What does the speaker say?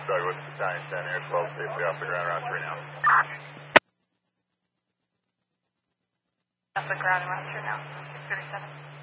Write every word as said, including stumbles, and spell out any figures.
Douglas, Battalion ten Air twelve, safely off the ground, round three now. Off the ground, round three now, six thirty-seven.